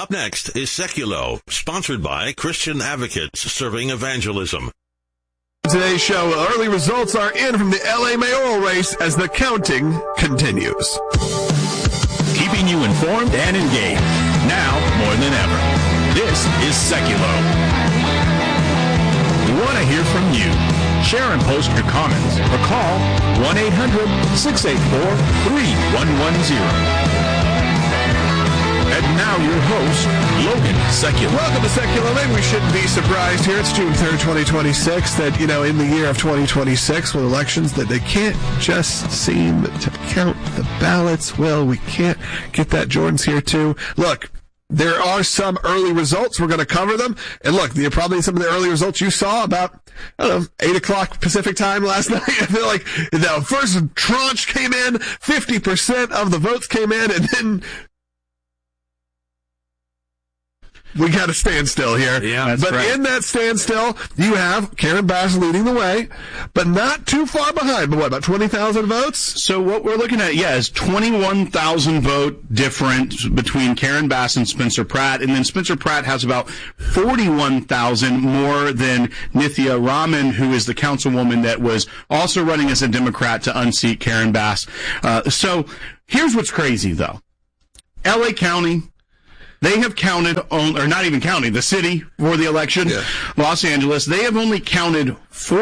Up next is Seculo, sponsored by Christian Advocates Serving Evangelism. Today's show, early results are in from the LA mayoral race as the counting continues. Keeping you informed and engaged, now more than ever. This is Seculo. We want to hear from you. Share and post your comments or call 1-800-684-3110. And now your host, Logan Seculo. Welcome to Seculo. Maybe we shouldn't be surprised here. It's June 3rd, 2026, that, in the year of 2026 with elections that they can't just seem to count the ballots. Well, we can't get that. Jordan's here too. Look, there are some early results. We're going to cover them. And look, probably some of the early results you saw about, 8 o'clock Pacific time last night. I feel like the first tranche came in, 50% of the votes came in, and then we got to stand still here. Yeah, that's but right. In that standstill, you have Karen Bass leading the way, but not too far behind. But what, about 20,000 votes? So what we're looking at, is 21,000 vote difference between Karen Bass and Spencer Pratt. And then Spencer Pratt has about 41,000 more than Nithya Raman, who is the councilwoman that was also running as a Democrat to unseat Karen Bass. So here's what's crazy, though. L.A. County, they have counted, or not even counting, the city for the election, Los Angeles, they have only counted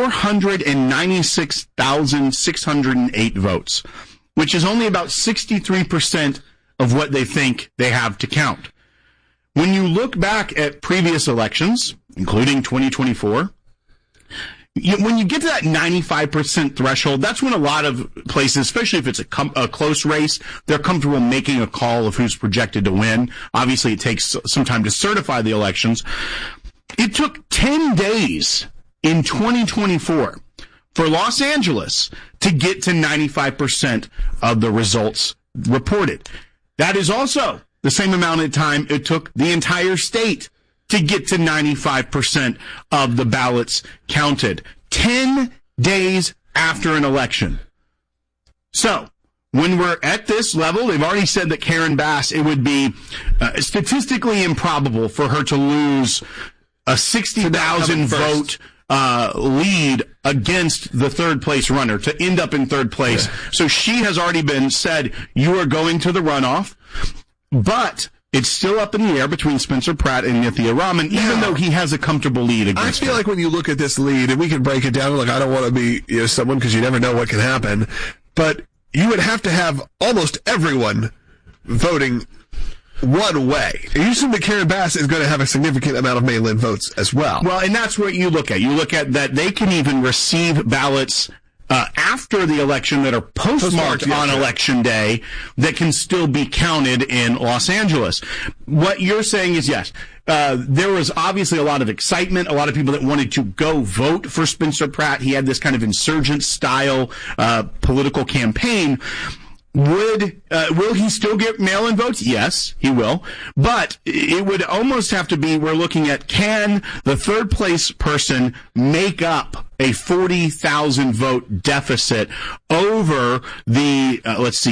496,608 votes, which is only about 63% of what they think they have to count. When you look back at previous elections, including 2024, when you get to that 95% threshold, that's when a lot of places, especially if it's a close race, they're comfortable making a call of who's projected to win. Obviously, it takes some time to certify the elections. It took 10 days in 2024 for Los Angeles to get to 95% of the results reported. That is also the same amount of time it took the entire state to get to 95% of the ballots counted. 10 days after an election. So, when we're at this level, they've already said that Karen Bass, it would be statistically improbable for her to lose a 60,000 vote lead against the third place runner, to end up in third place. Yeah. So she has already been said, you are going to the runoff, but it's still up in the air between Spencer Pratt and Nithya Raman, even though he has a comfortable lead against I feel like when you look at this lead, and we can break it down, look, I don't want to be someone because you never know what can happen, but you would have to have almost everyone voting one way. And you assume that Karen Bass is going to have a significant amount of mail-in votes as well. Well, and that's what you look at. You look at that they can even receive ballots after the election that are postmarked on election day that can still be counted in Los Angeles. What you're saying is, yes, there was obviously a lot of excitement, a lot of people that wanted to go vote for Spencer Pratt. He had this kind of insurgent style political campaign. Will he still get mail-in votes? Yes, he will. But it would almost have to be, we're looking at, can the third place person make up a 40,000 vote deficit over the,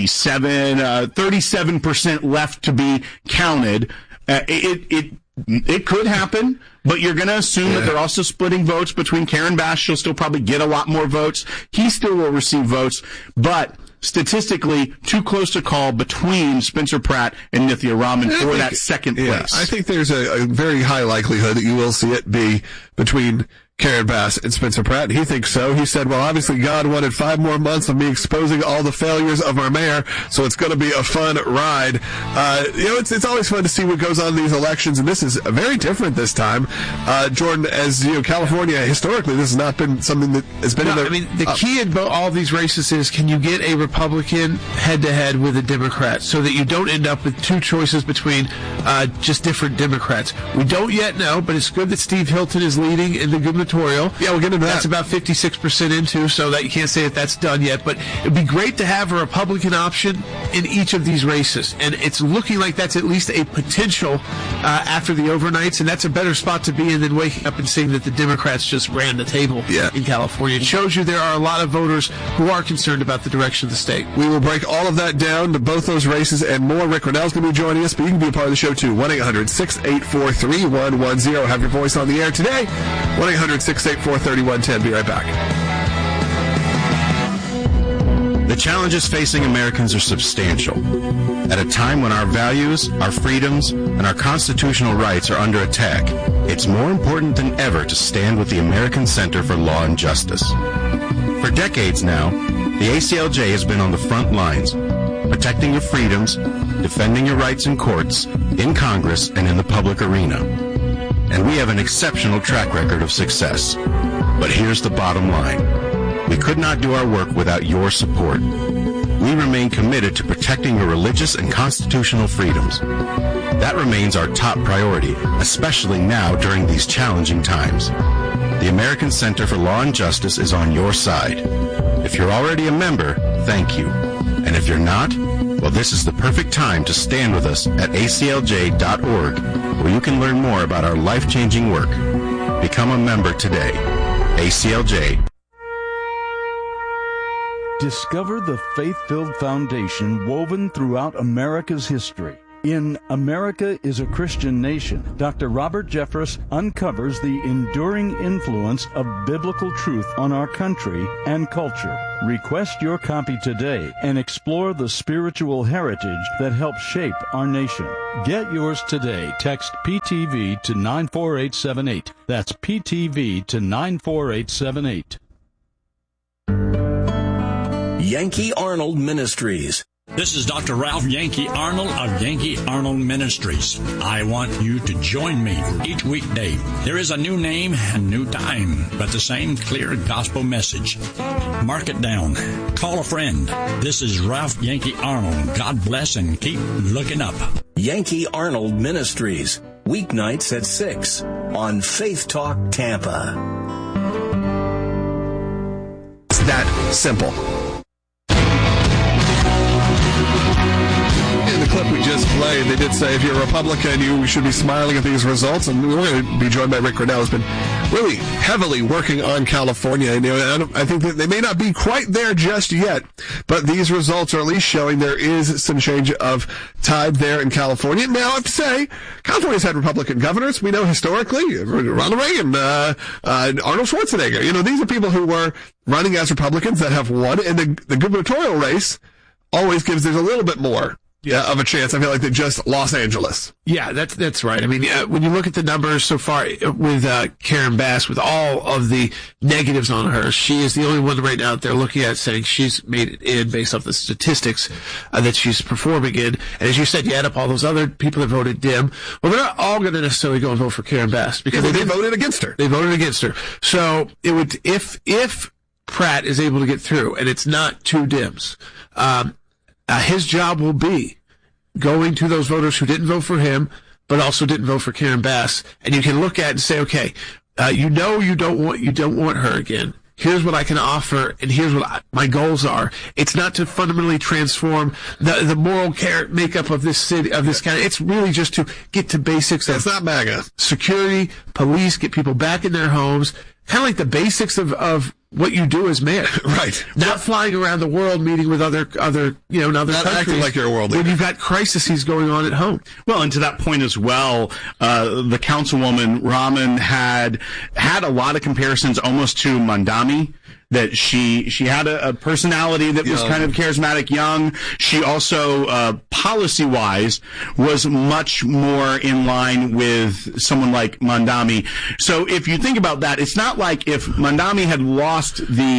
37% left to be counted. It could happen, but you're going to assume that they're also splitting votes between Karen Bass. She'll still probably get a lot more votes. He still will receive votes, but statistically too close to call between Spencer Pratt and Nithya Raman for that second place. I think there's a very high likelihood that you will see it be between Karen Bass and Spencer Pratt. He thinks so. He said, well, obviously God wanted 5 more months of me exposing all the failures of our mayor, so it's going to be a fun ride. It's always fun to see what goes on in these elections, and this is very different this time. Jordan, as California, historically, this has not been something that has been the key in all these races is, can you get a Republican head-to-head with a Democrat so that you don't end up with 2 choices between just different Democrats? We don't yet know, but it's good that Steve Hilton is leading in the gubernatorial gubernatorial. Yeah, we'll get into that. That's about 56% into, so that you can't say that that's done yet. But it'd be great to have a Republican option in each of these races. And it's looking like that's at least a potential after the overnights, and that's a better spot to be in than waking up and seeing that the Democrats just ran the table in California. It shows you there are a lot of voters who are concerned about the direction of the state. We will break all of that down to both those races and more. Rick Grenell's going to be joining us, but you can be a part of the show too. 1-800-684-3110. Have your voice on the air today. 1-800-684-3110. Be right back. The challenges facing Americans are substantial. At a time when our values, our freedoms, and our constitutional rights are under attack, it's more important than ever to stand with the American Center for Law and Justice. For decades now, the ACLJ has been on the front lines, protecting your freedoms, defending your rights in courts, in Congress, and in the public arena. And we have an exceptional track record of success. But here's the bottom line. We could not do our work without your support. We remain committed to protecting your religious and constitutional freedoms. That remains our top priority, especially now during these challenging times. The American Center for Law and Justice is on your side. If you're already a member, thank you. And if you're not, well, this is the perfect time to stand with us at aclj.org, where you can learn more about our life-changing work. Become a member today. ACLJ. Discover the faith-filled foundation woven throughout America's history. In America is a Christian Nation, Dr. Robert Jeffress uncovers the enduring influence of biblical truth on our country and culture. Request your copy today and explore the spiritual heritage that helped shape our nation. Get yours today. Text PTV to 94878. That's PTV to 94878. Yankee Arnold Ministries. This is Dr. Ralph Yankee Arnold of Yankee Arnold Ministries. I want you to join me each weekday. There is a new name and new time, but the same clear gospel message. Mark it down. Call a friend. This is Ralph Yankee Arnold. God bless and keep looking up. Yankee Arnold Ministries. Weeknights at 6 on Faith Talk Tampa. It's that simple. In the clip we just played, they did say if you're a Republican, you should be smiling at these results. And we're going to be joined by Rick Grenell, who's been really heavily working on California. And, I think that they may not be quite there just yet, but these results are at least showing there is some change of tide there in California. Now, I have to say, California's had Republican governors. We know historically, Ronald Reagan, Arnold Schwarzenegger. These are people who were running as Republicans that have won, and the gubernatorial race always gives there's a little bit more of a chance, I feel like, than just Los Angeles. Yeah, that's right. I mean, when you look at the numbers so far with Karen Bass, with all of the negatives on her, she is the only one right now that they're looking at saying she's made it in based off the statistics that she's performing in. And as you said, you add up all those other people that voted Dem. Well, they're not all going to necessarily go and vote for Karen Bass because they voted against her. They voted against her. So it would, if Pratt is able to get through, and it's not two Dems, his job will be going to those voters who didn't vote for him, but also didn't vote for Karen Bass, and you can look at it and say, okay, you don't want her again. Here's what I can offer, and here's what my goals are. It's not to fundamentally transform the moral makeup of this city, of this county. It's really just to get to basics. It's not MAGA. Security, police, get people back in their homes. Kind of like the basics of what you do as mayor. Right. Not flying around the world meeting with other countries. Not acting like you're a world leader. When you've got crises going on at home. Well, and to that point as well, the councilwoman Rahman had a lot of comparisons almost to Mandami. That she had a personality that was kind of charismatic, young. She also, policy-wise, was much more in line with someone like Mandami. So if you think about that, it's not like if Mandami had lost the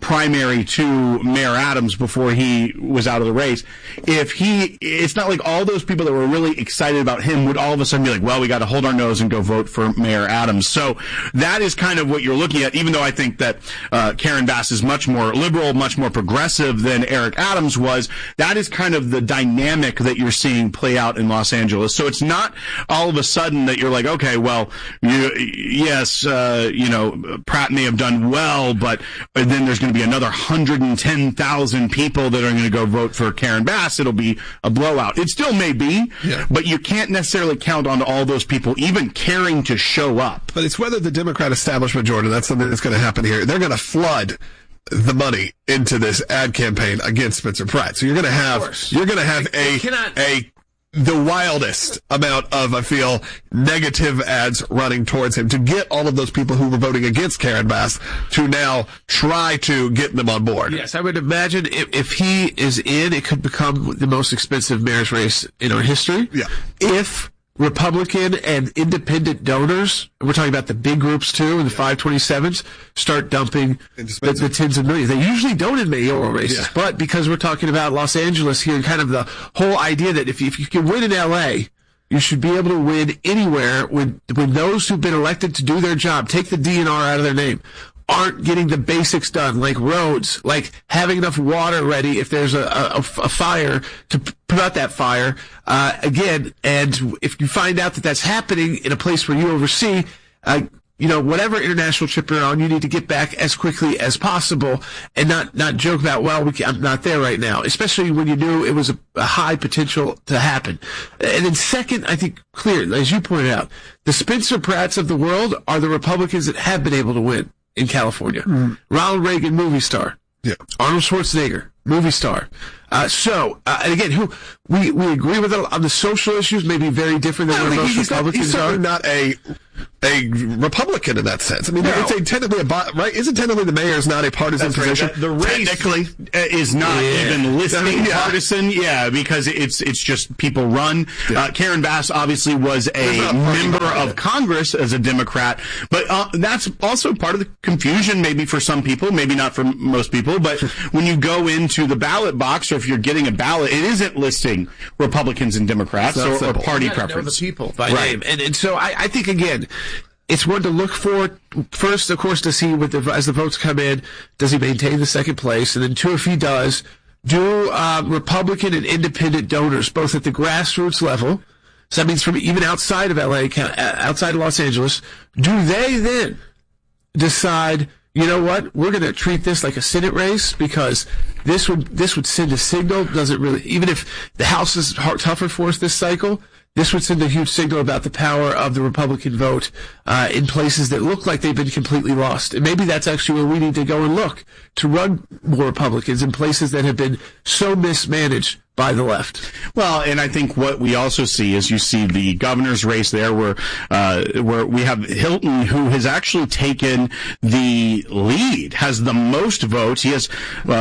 primary to Mayor Adams before he was out of the race. It's not like all those people that were really excited about him would all of a sudden be like, well, we got to hold our nose and go vote for Mayor Adams. So that is kind of what you're looking at, even though I think that Karen Bass is much more liberal, much more progressive than Eric Adams was. That is kind of the dynamic that you're seeing play out in Los Angeles. So it's not all of a sudden that you're like, okay, well, Pratt may have done well, but then there's going to be another 110,000 people that are going to go vote for Karen Bass. It'll be a blowout. It still may be, but you can't necessarily count on all those people even caring to show up. But it's whether the Democrat establishment, Jordan, that's something that's going to happen here. They're going to flood the money into this ad campaign against Spencer Pratt. So you're going to have the wildest amount of, I feel, negative ads running towards him to get all of those people who were voting against Karen Bass to now try to get them on board. Yes, I would imagine if he is in, it could become the most expensive mayor's race in our history. Yeah. If Republican and independent donors, we're talking about the big groups too, and the 527s, start dumping the tens of millions. They usually don't in mayoral races, but because we're talking about Los Angeles here and kind of the whole idea that if you can win in LA, you should be able to win anywhere when those who've been elected to do their job, take the DNR out of their name, aren't getting the basics done, like roads, like having enough water ready if there's a fire to put out that fire. Again, and if you find out that that's happening in a place where you oversee, whatever international trip you're on, you need to get back as quickly as possible and not joke about, well, I'm not there right now, especially when you knew it was a high potential to happen. And then second, I think clear, as you pointed out, the Spencer Pratts of the world are the Republicans that have been able to win in California. Ronald Reagan, movie star. Yeah. Arnold Schwarzenegger, movie star. And again, we agree with on the social issues, maybe very different than what most Republicans are. He's not a Republican in that sense. I mean, it's technically right? Isn't technically the mayor is not a partisan position? The race technically is not even listing partisan. Yeah, because it's just people run. Yeah. Karen Bass obviously was a member of Congress as a Democrat, but that's also part of the confusion maybe for some people, maybe not for most people, but when you go into the ballot box or if you're getting a ballot, it isn't listing Republicans and Democrats or party preference. Know the people by name. And so I think, again, it's one to look for. First, of course, to see as the votes come in, does he maintain the second place? And then two, if he does, do Republican and independent donors, both at the grassroots level, so that means from even outside of LA, outside of Los Angeles, do they then decide, you know what, we're going to treat this like a Senate race because this would send a signal, doesn't really, even if the House is tougher for us this cycle, this would send a huge signal about the power of the Republican vote in places that look like they've been completely lost. And maybe that's actually where we need to go and look to run more Republicans in places that have been so mismanaged by the left. Well, and I think what we also see is you see the governor's race there where we have Hilton, who has actually taken the lead, has the most votes. He has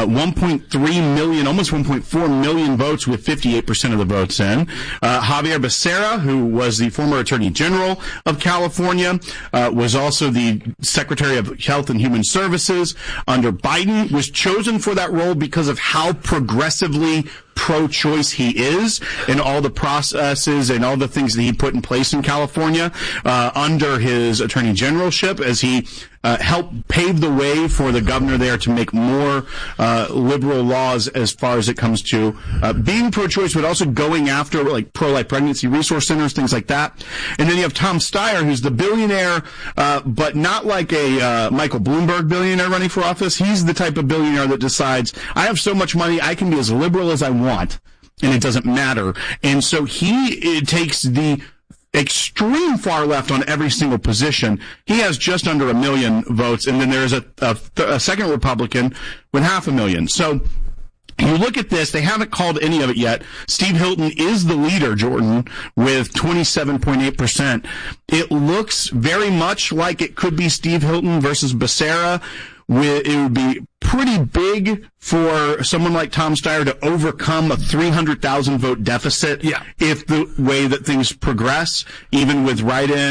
1.3 million, almost 1.4 million votes with 58% of the votes in. Javier Becerra, who was the former Attorney General of California, was also the Secretary of Health and Human Services under Biden, was chosen for that role because of how progressively pro-choice he is and all the processes and all the things that he put in place in California under his attorney generalship as he helped pave the way for the governor there to make more liberal laws as far as it comes to being pro-choice, but also going after like pro-life pregnancy resource centers, things like that. And then you have Tom Steyer, who's the billionaire, but not like a Michael Bloomberg billionaire running for office. He's the type of billionaire that decides, I have so much money, I can be as liberal as I want, and it doesn't matter. And so he takes the extreme far left on every single position. He has just under 1 million votes, and then there's a second Republican with 500,000. So you look at this, they haven't called any of it yet. Steve Hilton is the leader, Jordan, with 27.8%. It looks very much like it could be Steve Hilton versus Becerra. It would be pretty big for someone like Tom Steyer to overcome a 300,000 vote deficit if the way that things progress, even with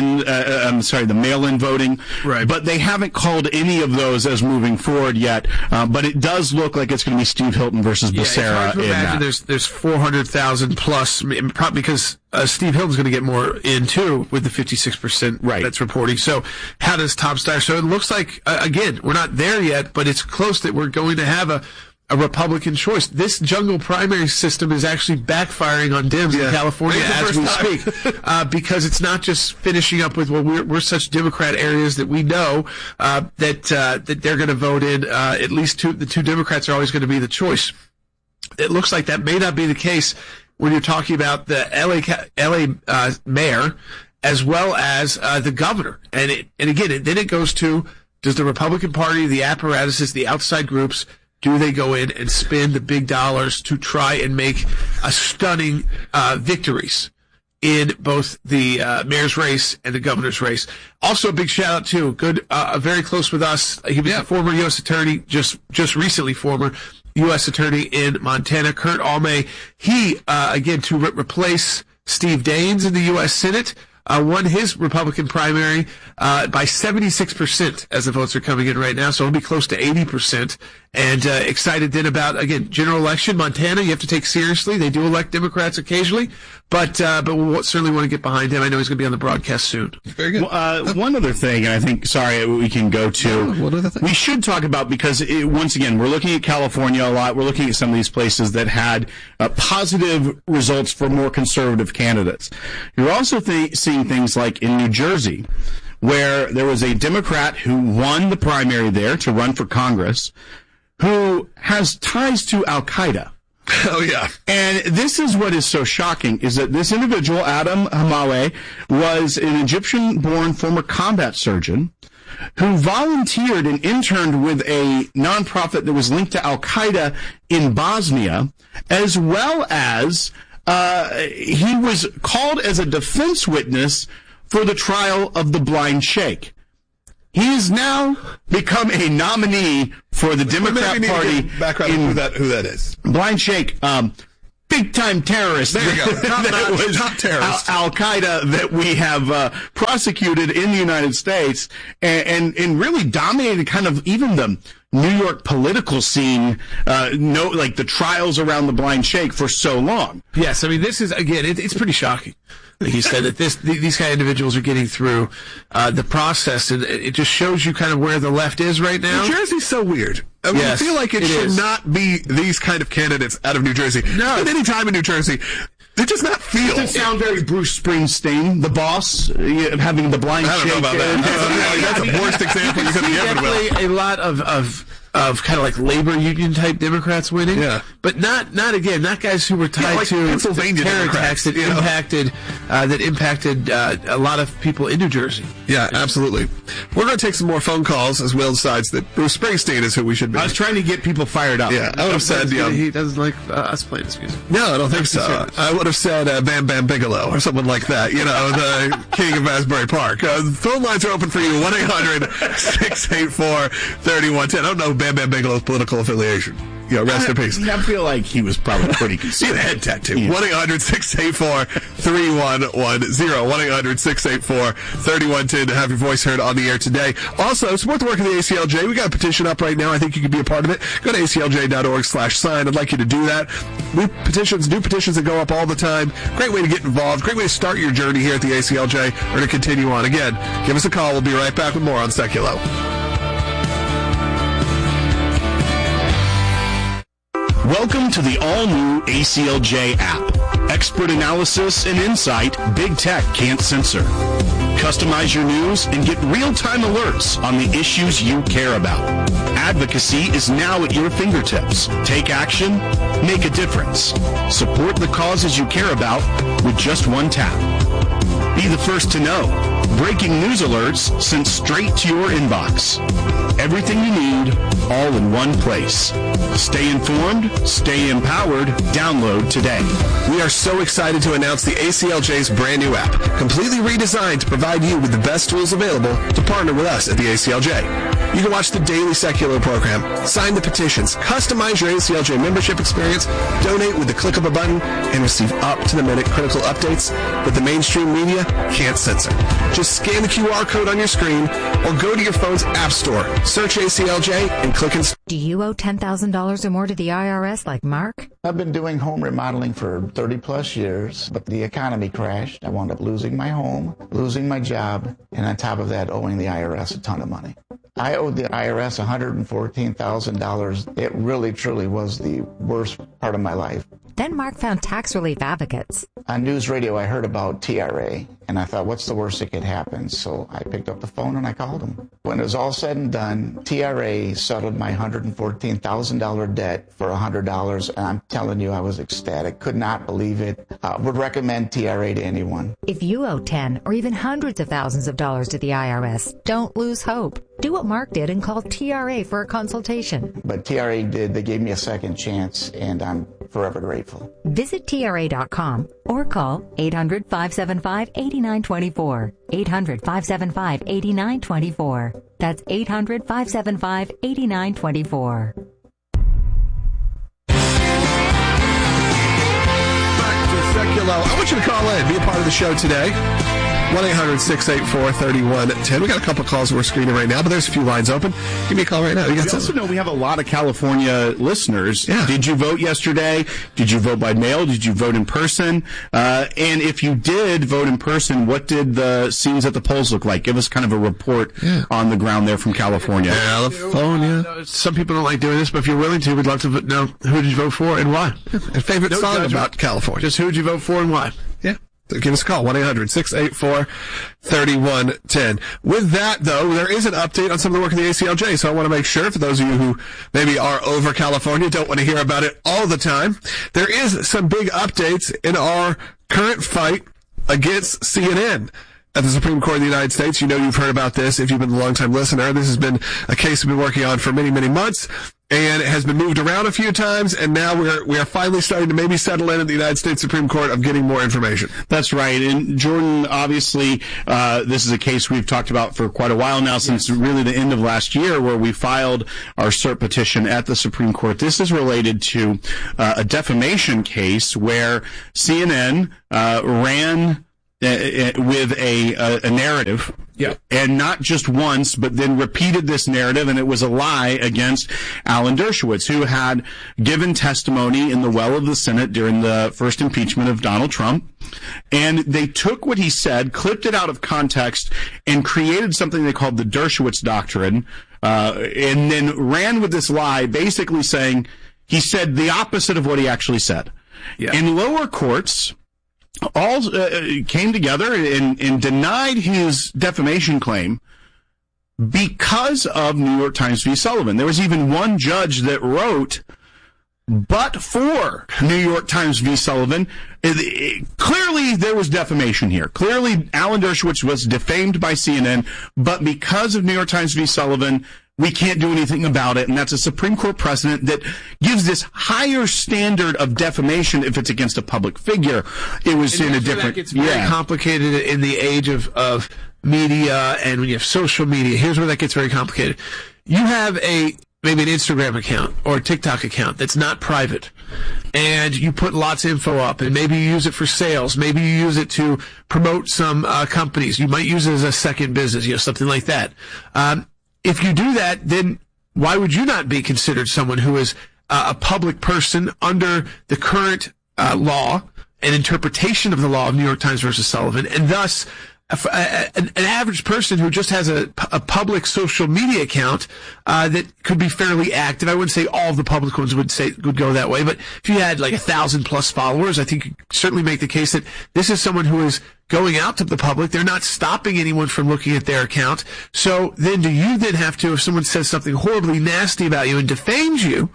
the mail-in voting. Right. But they haven't called any of those as moving forward yet. But it does look like it's going to be Steve Hilton versus Becerra. It's hard to imagine there's 400,000 plus, probably because Steve Hilton's going to get more in too with the 56% that's reporting. So how does Tom Steyer? So it looks like, again, we're not there yet, but it's close that we're going to have a Republican choice. This jungle primary system is actually backfiring on Dems in California as we speak, because it's not just finishing up with, well, we're such Democrat areas that we know that they're going to vote in. At least the two Democrats are always going to be the choice. It looks like that may not be the case when you're talking about the LA mayor as well as the governor. And again, then it goes to, does the Republican Party, the apparatuses, the outside groups, do they go in and spend the big dollars to try and make a stunning victories in both the mayor's race and the governor's race? Also, a big shout out to very close with us. He was a former U.S. attorney, just recently former U.S. attorney in Montana, Kurt Almay. He again to replace Steve Daines in the U.S. Senate. Won his Republican primary by 76% as the votes are coming in right now, so it'll be close to 80%. And excited then about, again, general election. Montana, you have to take seriously. They do elect Democrats occasionally, but we'll certainly want to get behind him. I know he's going to be on the broadcast soon. Very good. One other thing, and I think, we can go to. What other thing? We should talk about, because once again, we're looking at California a lot. We're looking at some of these places that had positive results for more conservative candidates. You're also seeing things like in New Jersey, where there was a Democrat who won the primary there to run for Congress, who has ties to Al-Qaeda. Oh, yeah. And this is what is so shocking, is that this individual, Adam Hamaweh, was an Egyptian-born former combat surgeon who volunteered and interned with a nonprofit that was linked to Al-Qaeda in Bosnia, as well as he was called as a defense witness for the trial of the blind sheikh. He has now become a nominee for the Democrat Party. Background who that is. Blind Sheikh, big-time terrorist. There you go. Top terrorist. Al-Qaeda that we have prosecuted in the United States and really dominated kind of even the New York political scene, like the trials around the Blind Sheikh for so long. Yes, I mean, this is, again, it's pretty shocking. He said that these kind of individuals are getting through the process, and it just shows you kind of where the left is right now. New Jersey's so weird. I mean, yes, I feel like it should not be these kind of candidates out of New Jersey. No. At any time in New Jersey, it does not feel. It doesn't sound very Bruce Springsteen, the boss, having the blind sheikh. I don't know about that. That's the worst example you could have given. Definitely a lot of kind of like labor union type Democrats winning. Yeah. But not guys who were tied like to Pennsylvania terror Democrats, attacks that impacted a lot of people in New Jersey. Yeah, absolutely. We're going to take some more phone calls as Will decides that Bruce Springsteen is who we should be. I was trying to get people fired up. Yeah, I would have said, he doesn't like us playing his music. No, I don't think so. I would have said Bam Bam Bigelow or someone like that, the king of Asbury Park. The phone lines are open for you, 1-800-684-3110. I don't know Bam Bam Bigelow's political affiliation. Rest in peace. I feel like he was probably pretty See the head tattoo. 1-800-684-3110. 1-800-684-3110 to have your voice heard on the air today. Also, support the work of the ACLJ. We got a petition up right now. I think you could be a part of it. Go to aclj.org/sign. I'd like you to do that. New petitions that go up all the time. Great way to get involved. Great way to start your journey here at the ACLJ or to continue on. Again, give us a call. We'll be right back with more on Seculo. Welcome to the all-new ACLJ app. Expert analysis and insight big tech can't censor. Customize your news and get real-time alerts on the issues you care about. Advocacy is now at your fingertips. Take action, make a difference. Support the causes you care about with just one tap. Be the first to know. Breaking news alerts sent straight to your inbox. Everything you need, all in one place. Stay informed, stay empowered. Download today. We are so excited to announce the ACLJ's brand new app, completely redesigned to provide you with the best tools available to partner with us at the ACLJ. You can watch the daily secular program, sign the petitions, customize your ACLJ membership experience, donate with the click of a button, and receive up-to-the-minute critical updates that the mainstream media can't censor. Just scan the QR code on your screen or go to your phone's app store, search ACLJ, and click install. Do you owe $10,000 or more to the IRS like Mark? I've been doing home remodeling for 30 plus years, but the economy crashed. I wound up losing my home, losing my job, and on top of that, owing the IRS a ton of money. I owed the IRS $114,000. It really, truly was the worst part of my life. Then Mark found tax relief advocates. On news radio, I heard about TRA, and I thought, what's the worst that could happen? So I picked up the phone and I called them. When it was all said and done, TRA settled my $114,000 debt for $100, and I'm telling you, I was ecstatic. Could not believe it. Would recommend TRA to anyone. If you owe 10 or even hundreds of thousands of dollars to the IRS, don't lose hope. Do what Mark did and call TRA for a consultation. But TRA did. They gave me a second chance, and I'm forever grateful. Visit TRA.com or call 800-575-8924. 800-575-8924. That's 800-575-8924. Back to Seculo. I want you to call in, be a part of the show today. 1-800-684-3110. We got a couple of calls we're screening right now, but there's a few lines open. Give me a call right now. You got we also know we have a lot of California listeners. Yeah. Did you vote yesterday? Did you vote by mail? Did you vote in person? And if you did vote in person, what did the scenes at the polls look like? Give us kind of a report on the ground there from California. California. Some people don't like doing this, but if you're willing to, we'd love to know who did you vote for and why. And favorite song about California. Just who did you vote for and why? Yeah. Give us a call, 1-800-684-3110. With that, though, there is an update on some of the work of the ACLJ, so I want to make sure, for those of you who maybe are over California, don't want to hear about it all the time, there is some big updates in our current fight against CNN at the Supreme Court of the United States. You know, you've heard about this if you've been a long-time listener. This has been a case we've been working on for many, many months, and it has been moved around a few times, and now we are finally starting to maybe settle in at the United States Supreme Court of getting more information. That's right. And Jordan, obviously, this is a case we've talked about for quite a while now, since really the end of last year, where we filed our cert petition at the Supreme Court. This is related to a defamation case where CNN ran with a narrative. Yeah. And not just once, but then repeated this narrative, and it was a lie against Alan Dershowitz, who had given testimony in the well of the Senate during the first impeachment of Donald Trump. And they took what he said, clipped it out of context, and created something they called the Dershowitz Doctrine, and then ran with this lie, basically saying he said the opposite of what he actually said. Yeah. In lower courts, all came together and denied his defamation claim because of New York Times v. Sullivan. There was even one judge that wrote, but for New York Times v. Sullivan, clearly there was defamation here. Clearly Alan Dershowitz was defamed by CNN, but because of New York Times v. Sullivan, we can't do anything about it. And that's a Supreme Court precedent that gives this higher standard of defamation if it's against a public figure. It was in a different... It's very complicated in the age of media, and when you have social media. Here's where that gets very complicated. You have maybe an Instagram account or a TikTok account that's not private, and you put lots of info up, and maybe you use it for sales. Maybe you use it to promote some companies. You might use it as a second business, something like that. If you do that, then why would you not be considered someone who is a public person under the current law and interpretation of the law of New York Times versus Sullivan, and thus an average person who just has a public social media account that could be fairly active. I wouldn't say all of the public ones would go that way, but if you had like 1,000+ followers, I think you could certainly make the case that this is someone who is going out to the public. They're not stopping anyone from looking at their account. So then do you then have to, if someone says something horribly nasty about you and defames you,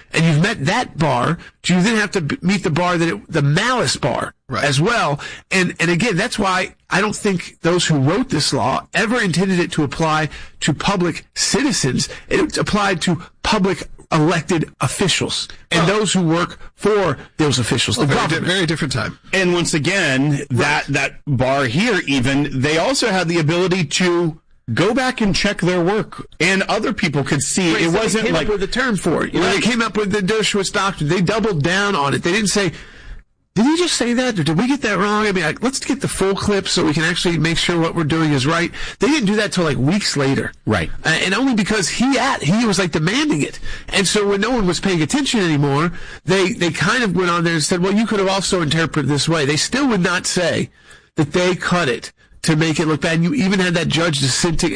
and you've met that bar, do you then have to meet the bar the malice bar as well? And again, that's why I don't think those who wrote this law ever intended it to apply to public citizens. It applied to public elected officials and those who work for those officials. Very different time. And once again, that bar here, even, they also had the ability to go back and check their work, and other people could see. It wasn't they came like up with a term for it. They came up with the Dershowitz doctrine. They doubled down on it. They didn't say, did he just say that, or did we get that wrong? I mean, let's get the full clip so we can actually make sure what we're doing is right. They didn't do that till like weeks later. Right. And only because he was like demanding it. And so when no one was paying attention anymore, they kind of went on there and said, well, you could have also interpreted this way. They still would not say that they cut it to make it look bad. And you even had that judge saying,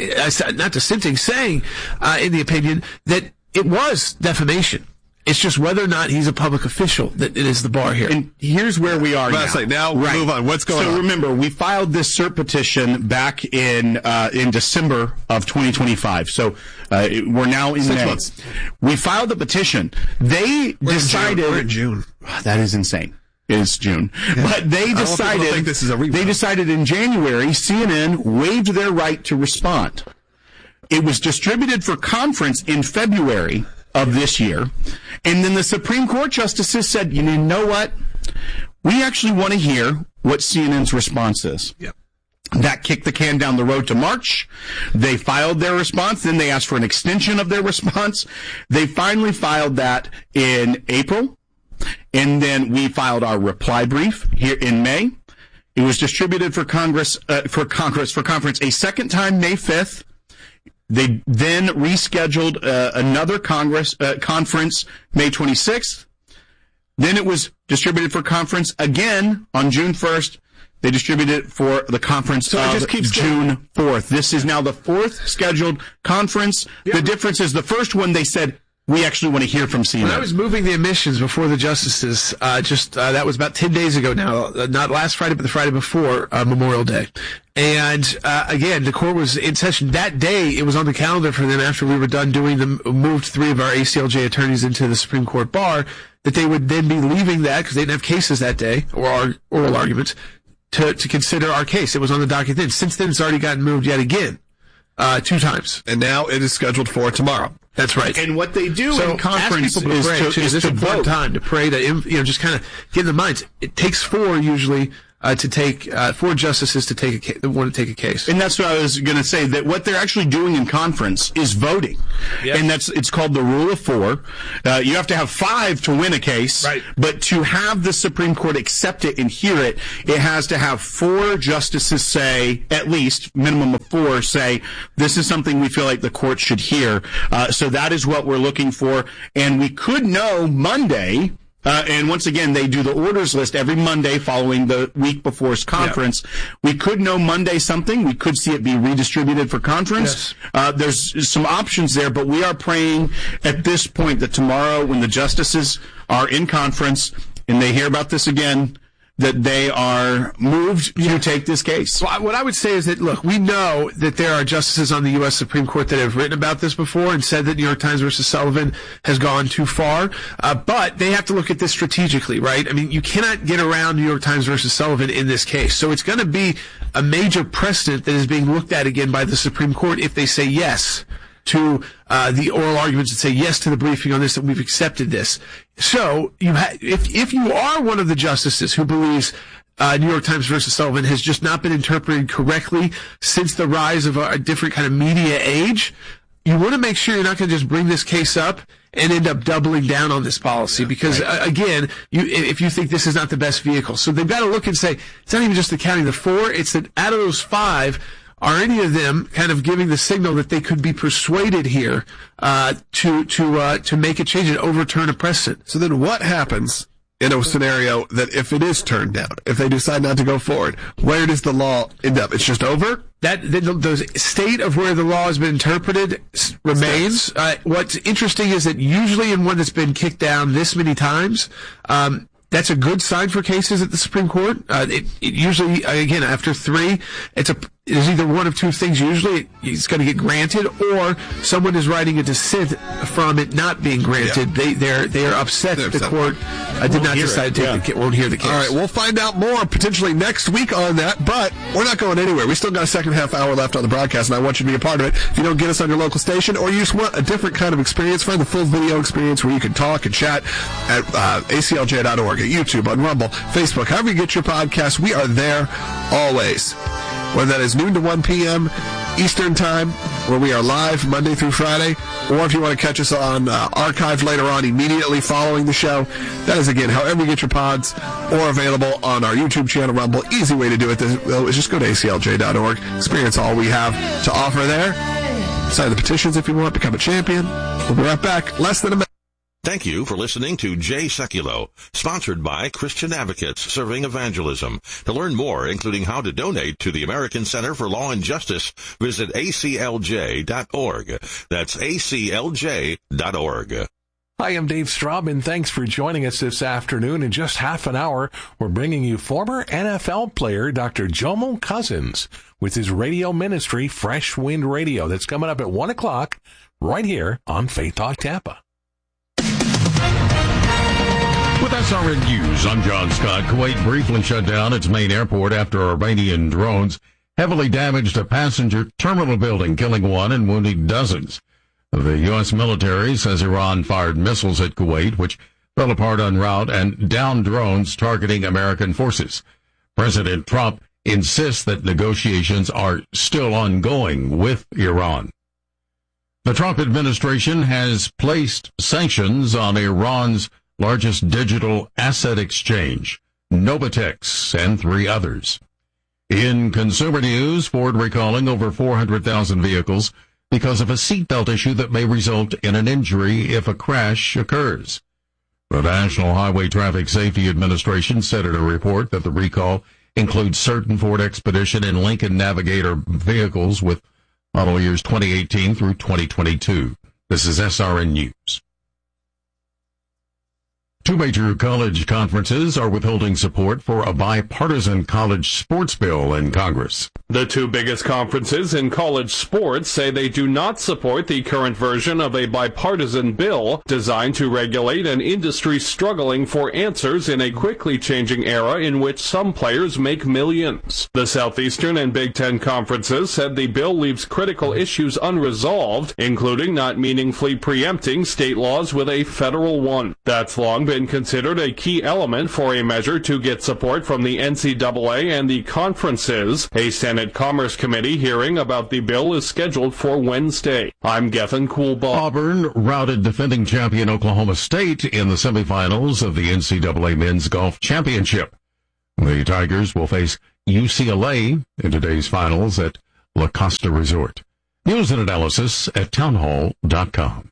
in the opinion, that it was defamation. It's just whether or not he's a public official that it is the bar here. And here's where we are now. Move on. What's going on? So remember, we filed this cert petition back in December of 2025. So we're now in 6 May. months. We filed the petition. They decided. We're in June. That is insane. It's June. Yeah. But they decided. This is a rebound. They decided in January, CNN waived their right to respond. It was distributed for conference in February of this year. And then the Supreme Court justices said, you know what? We actually want to hear what CNN's response is. Yep. That kicked the can down the road to March. They filed their response. Then they asked for an extension of their response. They finally filed that in April. And then we filed our reply brief here in May. It was distributed for conference a second time, May 5th. They then rescheduled another conference, May 26th. Then it was distributed for conference again on June 1st. They distributed it for the conference of June 4th. This is now the fourth scheduled conference. Yep. The difference is the first one they said, we actually want to hear from CNN. When I was moving the admissions before the justices, that was about 10 days ago now, not last Friday, but the Friday before Memorial Day. And again, the court was in session that day. It was on the calendar for them after we were done moved 3 of our ACLJ attorneys into the Supreme Court bar, that they would then be leaving that because they didn't have cases that day or our oral arguments to consider our case. It was on the docket then. Since then, it's already gotten moved yet again, 2 times. And now it is scheduled for tomorrow. That's right. And what they do in conference is to vote. Time to pray that, just kind of get in the minds. It takes 4 usually to take 4 justices to want to take a case. And that's what I was going to say, that what they're actually doing in conference is voting. Yep. And it's called the rule of 4. You have to have 5 to win a case. Right. But to have the Supreme Court accept it and hear it, it has to have 4 justices say, at least, minimum of 4, say, this is something we feel like the court should hear. So that is what we're looking for. And we could know Monday. And once again, they do the orders list every Monday following the week before's conference. Yeah. We could know Monday something. We could see it be redistributed for conference. Yes. There's some options there, but we are praying at this point that tomorrow when the justices are in conference and they hear about this again, that they are moved to take this case. Well, what I would say is that, look, we know that there are justices on the U.S. Supreme Court that have written about this before and said that New York Times versus Sullivan has gone too far, but they have to look at this strategically, right? I mean, you cannot get around New York Times versus Sullivan in this case. So it's going to be a major precedent that is being looked at again by the Supreme Court if they say yes to the oral arguments and say yes to the briefing on this, that we've accepted this. So if you are one of the justices who believes New York Times versus Sullivan has just not been interpreted correctly since the rise of a different kind of media age, you want to make sure you're not going to just bring this case up and end up doubling down on this policy because, again, if you think this is not the best vehicle. So they've got to look and say, it's not even just the counting the 4, it's that out of those 5, are any of them kind of giving the signal that they could be persuaded here to make a change and overturn a precedent? So then what happens in a scenario that if it is turned down, if they decide not to go forward, where does the law end up? It's just over? The state of where the law has been interpreted remains. What's interesting is that usually in one that's been kicked down this many times, that's a good sign for cases at the Supreme Court. It usually, again, after 3, it's is either one of two things. Usually it's going to get granted, or someone is writing a dissent from it not being granted. Yeah. They are upset that the court did not decide to won't hear the case. All right, we'll find out more potentially next week on that, but we're not going anywhere. We still got a second half hour left on the broadcast, and I want you to be a part of it. If you don't get us on your local station, or you just want a different kind of experience, find the full video experience where you can talk and chat at aclj.org, at YouTube, on Rumble, Facebook, however you get your podcast. We are there always. Whether that is noon to 1 p.m. Eastern Time, where we are live Monday through Friday, or if you want to catch us on archive later on immediately following the show, that is, again, however you get your pods, or available on our YouTube channel, Rumble. Easy way to do it is just go to aclj.org, experience all we have to offer there. Sign the petitions if you want, become a champion. We'll be right back. Less than a minute. Thank you for listening to Jay Sekulow, sponsored by Christian Advocates Serving Evangelism. To learn more, including how to donate to the American Center for Law and Justice, visit aclj.org. That's aclj.org. Hi, I'm Dave Straub, and thanks for joining us this afternoon. In just half an hour, we're bringing you former NFL player Dr. Jomo Cousins with his radio ministry, Fresh Wind Radio. That's coming up at 1 o'clock right here on Faith Talk Tampa. With SRN News, I'm John Scott. Kuwait briefly shut down its main airport after Iranian drones heavily damaged a passenger terminal building, killing one and wounding dozens. The U.S. military says Iran fired missiles at Kuwait, which fell apart en route, and downed drones targeting American forces. President Trump insists that negotiations are still ongoing with Iran. The Trump administration has placed sanctions on Iran's largest digital asset exchange, Novitex, and 3 others. In consumer news, Ford recalling over 400,000 vehicles because of a seatbelt issue that may result in an injury if a crash occurs. The National Highway Traffic Safety Administration said in a report that the recall includes certain Ford Expedition and Lincoln Navigator vehicles with model years 2018 through 2022. This is SRN News. 2 major college conferences are withholding support for a bipartisan college sports bill in Congress. The 2 biggest conferences in college sports say they do not support the current version of a bipartisan bill designed to regulate an industry struggling for answers in a quickly changing era in which some players make millions. The Southeastern and Big Ten conferences said the bill leaves critical issues unresolved, including not meaningfully preempting state laws with a federal one. That's long been considered a key element for a measure to get support from the NCAA and the conferences. A Senate Commerce Committee hearing about the bill is scheduled for Wednesday. I'm Gethin Coolbaugh. Auburn routed defending champion Oklahoma State in the semifinals of the NCAA Men's Golf Championship. The Tigers will face UCLA in today's finals at La Costa Resort. News and analysis at townhall.com.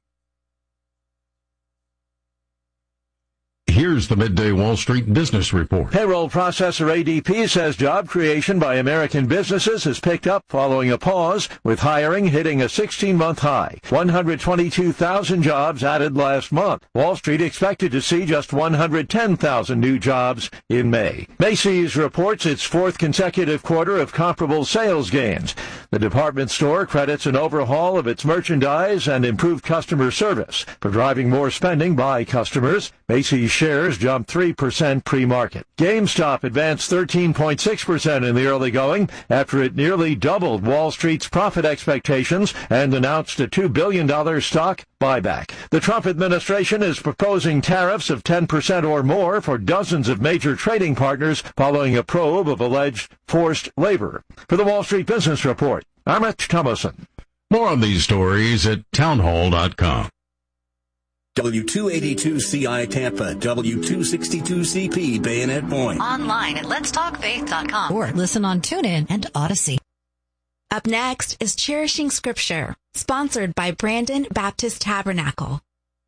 Here's the Midday Wall Street Business Report. Payroll processor ADP says job creation by American businesses has picked up following a pause, with hiring hitting a 16-month high. 122,000 jobs added last month. Wall Street expected to see just 110,000 new jobs in May. Macy's reports its 4th consecutive quarter of comparable sales gains. The department store credits an overhaul of its merchandise and improved customer service for driving more spending by customers. Macy's shares jumped 3% pre-market. GameStop advanced 13.6% in the early going after it nearly doubled Wall Street's profit expectations and announced a $2 billion stock buyback. The Trump administration is proposing tariffs of 10% or more for dozens of major trading partners following a probe of alleged forced labor. For the Wall Street Business Report, I'm Rich Thomason. More on these stories at townhall.com. W282CI Tampa, W262CP Bayonet Point. Online at letstalkfaith.com or listen on TuneIn and Odyssey. Up next is Cherishing Scripture, sponsored by Brandon Baptist Tabernacle.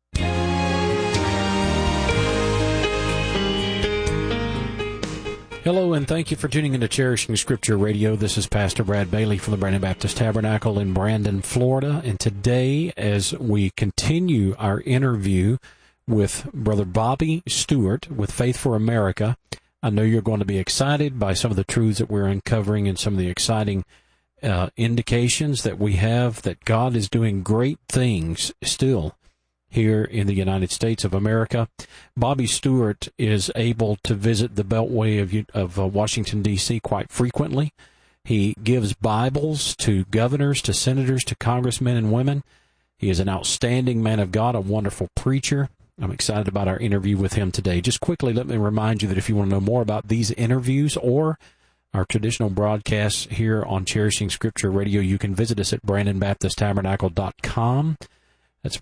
Hello, and thank you for tuning into Cherishing Scripture Radio. This is Pastor Brad Bailey from the Brandon Baptist Tabernacle in Brandon, Florida. And today, as we continue our interview with Brother Bobby Stewart with Faith for America, I know you're going to be excited by some of the truths that we're uncovering and some of the exciting indications that we have that God is doing great things still here in the United States of America. Bobby Stewart is able to visit the Beltway of Washington, D.C. quite frequently. He gives Bibles to governors, to senators, to congressmen and women. He is an outstanding man of God, a wonderful preacher. I'm excited about our interview with him today. Just quickly, let me remind you that if you want to know more about these interviews or our traditional broadcasts here on Cherishing Scripture Radio, you can visit us at BrandonBaptistTabernacle.com. That's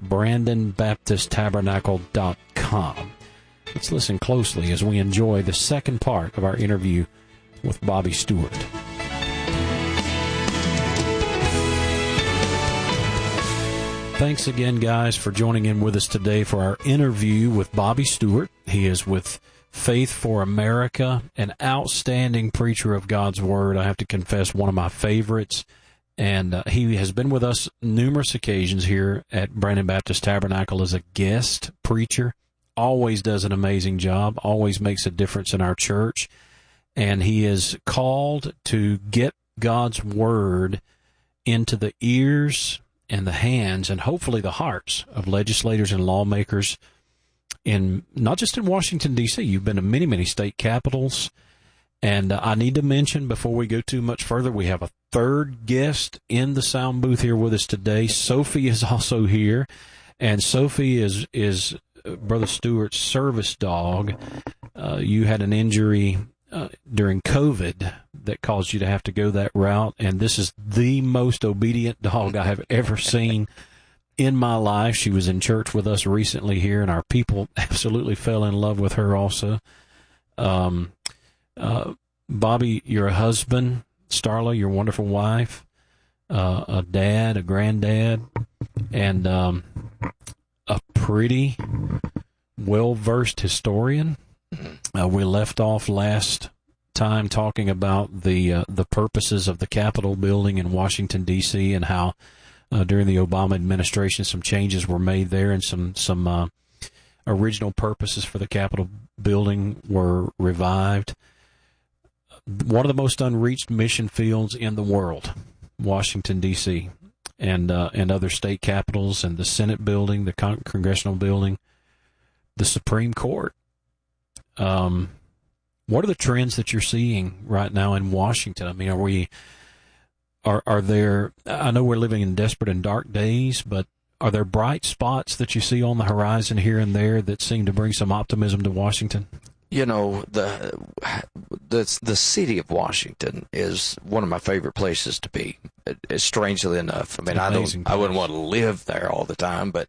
BrandonBaptistTabernacle.com. Let's listen closely as we enjoy the second part of our interview with Bobby Stewart. Thanks again, guys, for joining in with us today for our interview with Bobby Stewart. He is with Faith for America, an outstanding preacher of God's Word. I have to confess, one of my favorites. And he has been with us numerous occasions here at Brandon Baptist Tabernacle as a guest preacher. Always does an amazing job, always makes a difference in our church. And he is called to get God's Word into the ears and the hands and hopefully the hearts of legislators and lawmakers in not just in Washington, D.C. You've been to many, many state capitals. And I need to mention before we go too much further, we have a third guest in the sound booth here with us today. Sophie is also here, and Sophie is Brother Stewart's service dog. You had an injury during COVID that caused you to have to go that route, and this is the most obedient dog I have ever seen in my life. She was in church with us recently here, and our people absolutely fell in love with her also. Bobby, you're a husband. Starla, your wonderful wife. A dad, a granddad, and a pretty well-versed historian. We left off last time talking about the purposes of the Capitol building in Washington, D.C., and how during the Obama administration some changes were made there, and some original purposes for the Capitol building were revived. One of the most unreached mission fields in the world, Washington, D.C., and other state capitals, and the Senate building, the Congressional building, the Supreme Court. What are the trends that you're seeing right now in Washington? I mean, are there, I know we're living in desperate and dark days, but are there bright spots that you see on the horizon here and there that seem to bring some optimism to Washington? You know, the city of Washington is one of my favorite places to be. Strangely enough, I mean, I wouldn't want to live there all the time, but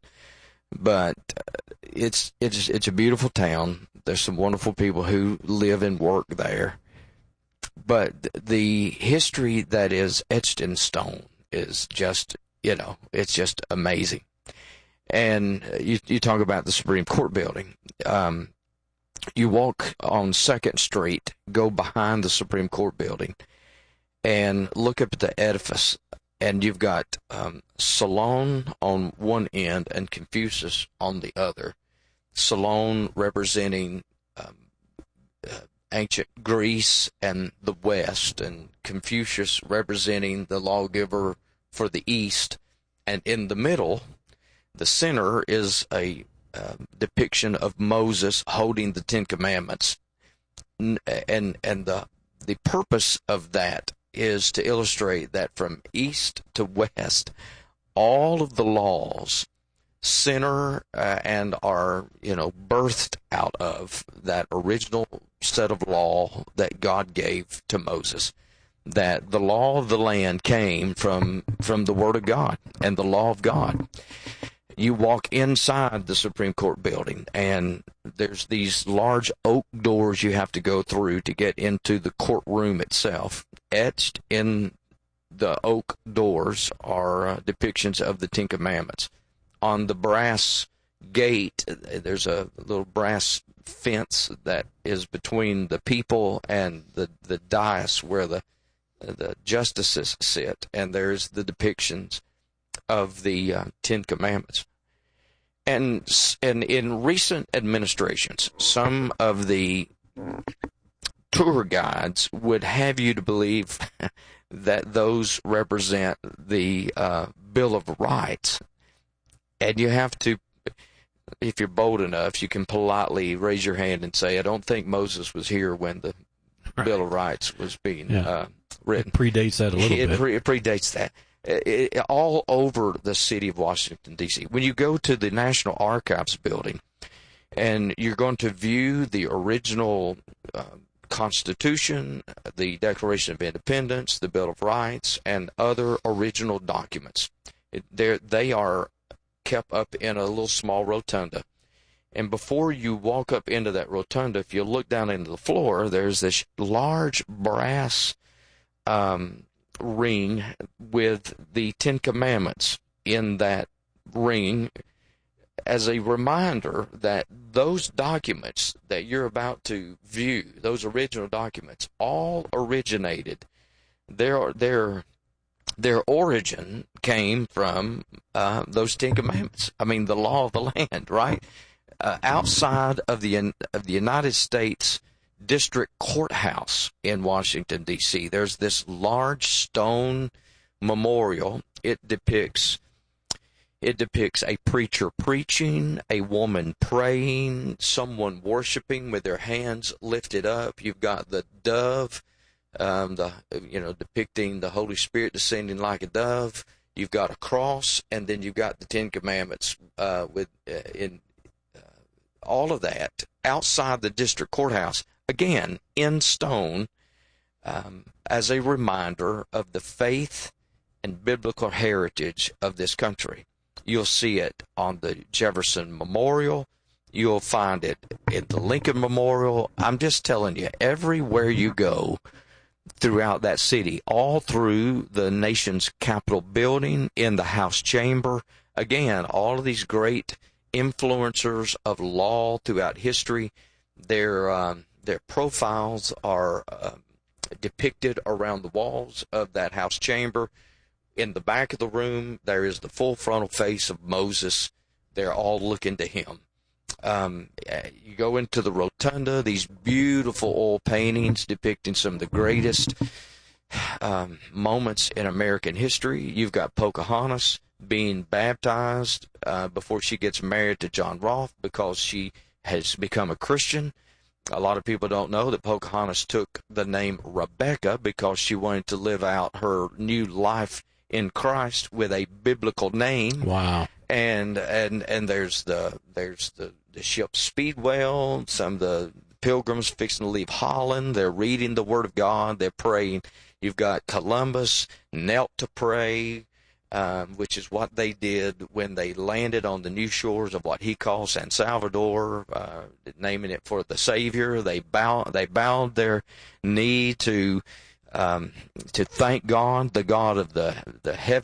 it's a beautiful town. There's some wonderful people who live and work there, but the history that is etched in stone is just, it's just amazing. And you talk about the Supreme Court building. You walk on 2nd Street, go behind the Supreme Court building, and look up at the edifice, and you've got Solon on one end and Confucius on the other. Solon representing ancient Greece and the West, and Confucius representing the lawgiver for the East. And in the middle, the center is a depiction of Moses holding the Ten Commandments, and the purpose of that is to illustrate that from east to west, all of the laws center and are birthed out of that original set of law that God gave to Moses. That the law of the land came from the Word of God and the law of God. You walk inside the Supreme Court building, and there's these large oak doors you have to go through to get into the courtroom itself. Etched in the oak doors are depictions of the Ten Commandments. On the brass gate, there's a little brass fence that is between the people and the dais where the justices sit, and there's the depictions of the Ten Commandments. And in recent administrations, some of the tour guides would have you to believe that those represent the Bill of Rights. And you have to, if you're bold enough, you can politely raise your hand and say, I don't think Moses was here when the Bill of Rights was being written. It predates that a little bit. It predates that. All over the city of Washington, D.C. When you go to the National Archives building and you're going to view the original Constitution, the Declaration of Independence, the Bill of Rights, and other original documents, they are kept up in a little small rotunda. And before you walk up into that rotunda, if you look down into the floor, there's this large brass ring with the Ten Commandments in that ring as a reminder that those documents that you're about to view, those original documents, all originated. Their origin came from those Ten Commandments. I mean, the law of the land, right? Outside of the United States District Courthouse in Washington, D.C., there's this large stone memorial. It depicts a preacher preaching, a woman praying, someone worshiping with their hands lifted up. You've got the dove, depicting the Holy Spirit descending like a dove. You've got a cross, and then you've got the Ten Commandments in all of that outside the district courthouse, again in stone, as a reminder of the faith and biblical heritage of this country. You'll see it on the Jefferson Memorial. You'll find it at the Lincoln Memorial. I'm just telling you, everywhere you go throughout that city, all through the nation's Capitol building, in the House chamber, again, all of these great influencers of law throughout history, their profiles are depicted around the walls of that House chamber. In the back of the room, there is the full frontal face of Moses. They're all looking to him. You go into the rotunda, these beautiful oil paintings depicting some of the greatest moments in American history. You've got Pocahontas being baptized before she gets married to John Rolfe because she has become a Christian. A lot of people don't know that Pocahontas took the name Rebecca because she wanted to live out her new life in Christ with a biblical name. Wow. And there's the ship Speedwell. Some of the pilgrims fixing to leave Holland. They're reading the Word of God. They're praying. You've got Columbus knelt to pray, which is what they did when they landed on the new shores of what he calls San Salvador, naming it for the Savior. They bowed their knee to thank God, the God of the heaven.